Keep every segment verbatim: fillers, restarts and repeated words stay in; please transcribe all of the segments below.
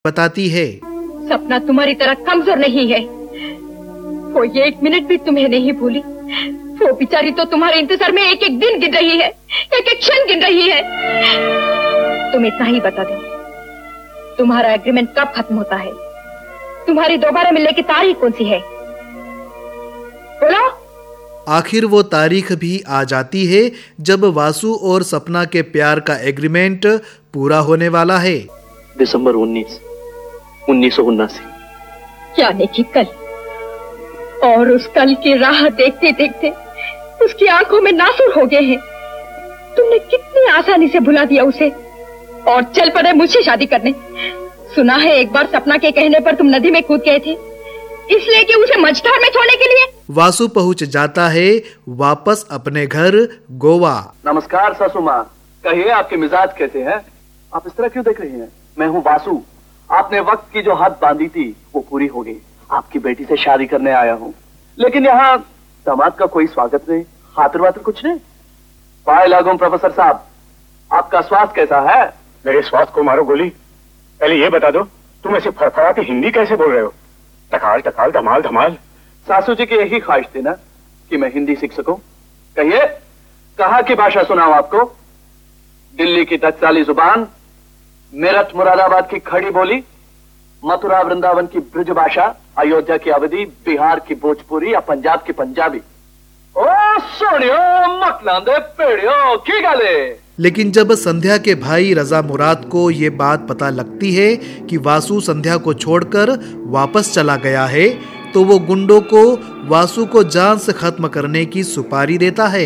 बताती है। सपना तुम्हारी तरह कमजोर नहीं है, वो ये एक मिनट भी तुम्हें नहीं भूली। वो बेचारी तो तुम्हारे इंतजार में एक एक दिन गिन रही है, एक एक क्षण गिन रही है। तुम इतना ही बता दो, तुम्हारा एग्रीमेंट कब खत्म होता है? तुम्हारी दोबारा मिलने की तारीख कौन सी है? बोलो। आखिर वो तारीख भी आ जाती है जब वासु और सपना के प्यार का एग्रीमेंट पूरा होने वाला है। दिसंबर उन्नीस उन्नीस सौ उन्नासी यानी कि कल। और उस कल की राह देखते देखते उसकी आंखों में नासुर हो गए हैं। तुमने कितनी आसानी से भुला दिया उसे और चल पड़े मुझसे शादी करने। सुना है एक बार सपना के कहने पर तुम नदी में कूद गए थे, इसलिए कि उसे मझधार में छोड़ने के लिए। वासु पहुंच जाता है वापस अपने घर गोवा। नमस्कार सासू माँ, कहिए आपके मिजाज कैसे हैं? आप इस तरह क्यों देख रही हैं? मैं हूँ वासु। आपने वक्त की जो हद बांधी थी वो पूरी हो गई। आपकी बेटी से शादी करने आया हूँ, लेकिन यहाँ दामाद का कोई स्वागत नहीं, खातिर वातिर कुछ नहीं। पाए लागू प्रोफेसर साहब, आपका स्वास्थ्य कैसा है? मेरे स्वास्थ्य को मारो गोली। पहले ये बता दो, तुम ऐसे फड़फड़ा के हिंदी कैसे बोल रहे हो? टकाल टकाल धमाल धमाल। सासू जी की यही ख्वाहिश थी ना कि मैं हिंदी सीख सकूं। कहिए, कहाँ की भाषा सुनाऊं आपको? दिल्ली की टकसाली जुबान, मेरठ मुरादाबाद की खड़ी बोली, मथुरा वृंदावन की ब्रज भाषा, अयोध्या की अवधी, बिहार की भोजपुरी या पंजाब की पंजाबी। ओ सोनियो मकलांदे पेड़ियो की गाले। लेकिन जब संध्या के भाई रजा मुराद को ये बात पता लगती है कि वासु संध्या को छोड़कर वापस चला गया है, तो वो गुंडों को वासु को जान से खत्म करने की सुपारी देता है।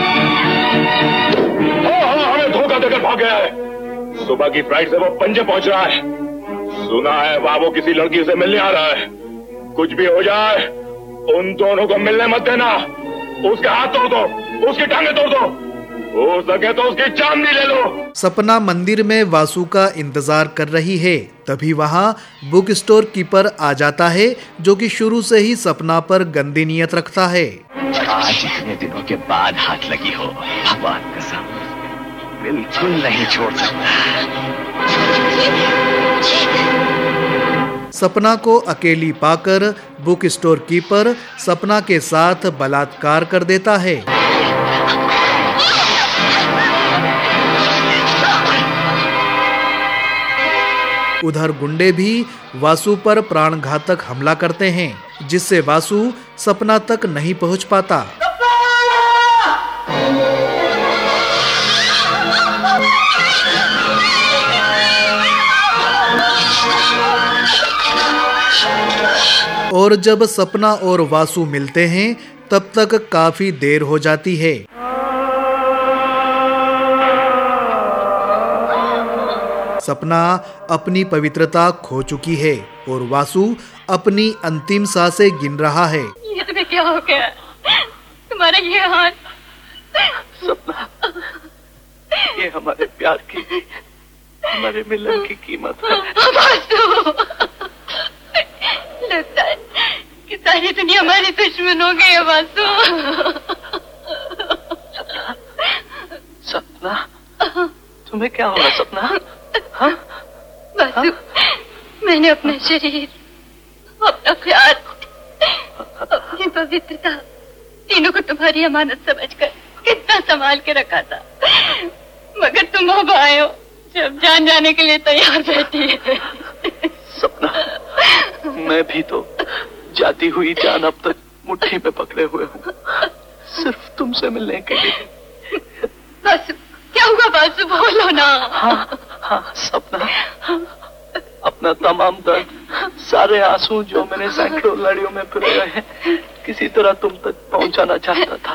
हमें धोखा देकर भाग गया है। सुबह की फ्लाइट से वो पंजे पहुंच रहा है। सुना है बाबू किसी लड़की से मिलने आ रहा है। कुछ भी हो जाए उन दोनों को मिलने मत देना। उसके हाथ तोड़ दो, उसकी टांगे तोड़ दो, हो सके तो उसकी जान भी ले लो। सपना मंदिर में वासु का इंतजार कर रही है। तभी वहाँ बुक स्टोर कीपर आ जाता है, जो कि शुरू से ही सपना पर गंदी नियत रखता है। आज इतने दिनों के बाद हाथ लगी हो, भगवान कसम बिल्कुल नहीं छोड़ सकता। सपना को अकेली पाकर बुक स्टोर कीपर सपना के साथ बलात्कार कर देता है। उधर गुंडे भी वासु पर प्राणघातक हमला करते हैं, जिससे वासु सपना तक नहीं पहुंच पाता। और जब सपना और वासु मिलते हैं तब तक काफी देर हो जाती है। सपना अपनी पवित्रता खो चुकी है और वासु अपनी अंतिम सांसें गिन रहा है। ये तुम्हें क्या हो गया? तुम्हारा ये हाथ। सपना, ये हमारे प्यार की, हमारे मिलन की कीमत है। वासु, लगता है कि सारी दुनिया हमारी दुश्मन हो गई है वासु। सपना, तुम्हें क्या हो रहा सपना? हाँ? वासु, मैंने अपना शरीर, अपना प्यार, अपनी पवित्रता तीनों को तुम्हारी अमानत समझकर कितना संभाल के रखा था, मगर तुम अब आए हो जब जान जाने के लिए तैयार बैठी है। सपना, मैं भी तो जाती हुई जान अब तक मुट्ठी में पकड़े हुए हूँ, सिर्फ तुमसे मिलने के लिए। वासु, क्या हुआ वासु? बोलो ना। हाँ, हाँ सपना, अपना तमाम दर्द, सारे आंसू जो मैंने सैकड़ों लड़ियों में पिरोए हैं, किसी तरह तुम तक पहुंचाना चाहता था।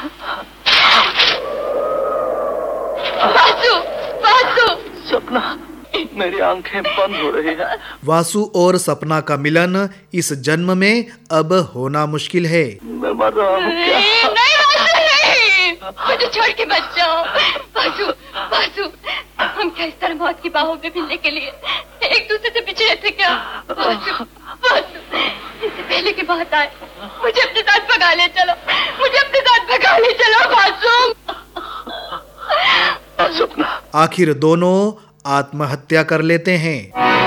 वासु, वासु। सपना, मेरी आंखें बंद हो रही हैं। वासु और सपना का मिलन इस जन्म में अब होना मुश्किल है। मैं मर रहा हूँ क्या? नहीं वासु, नहीं, मुझे छोड़ के मत जाओ। वासु, वासु, हम क्या इस तरह मौत की बाहों में मिलने के लिए एक दूसरे से बिछड़े थे क्या? वासु, वासु, इससे पहले की बात आए, मुझे अपने साथ भगा ले चलो, मुझे अपने साथ भगा ले चलो वासु। सपना, आखिर दोनों आत्महत्या कर लेते हैं।